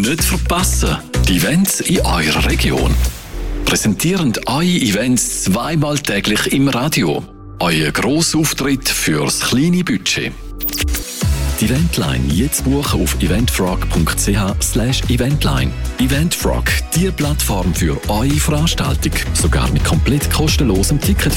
Nicht verpassen. Die Events in eurer Region. Präsentieren eure Events zweimal täglich im Radio. Euer Grossauftritt fürs kleine Budget. Die Eventline jetzt buchen auf eventfrog.ch/eventline. Eventfrog, die Plattform für eure Veranstaltung. Sogar mit komplett kostenlosem Ticket.